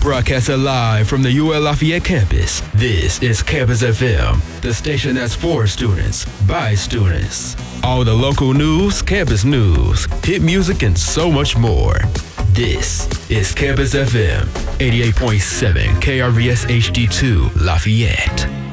Broadcasting live from the UL Lafayette campus, this is Campus FM, the station that's for students, by students. All the local news, campus news, hit music, and so much more. This is Campus FM, 88.7 KRVS HD2 Lafayette.